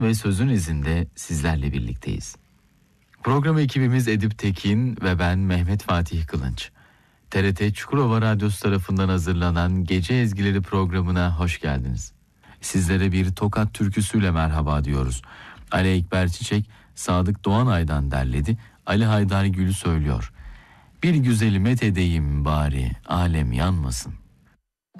ve sözün izinde sizlerle birlikteyiz. Program ekibimiz Edip Tekin ve ben Mehmet Fatih Kılınç. TRT Çukurova Radyosu tarafından hazırlanan Gece Ezgileri programına hoş geldiniz. Sizlere bir Tokat türküsüyle merhaba diyoruz. Ali Ekber Çiçek, Sadık Doğanay'dan derledi, Ali Haydar Gül söylüyor. Bir güzeli met edeyim bari, alem yanmasın.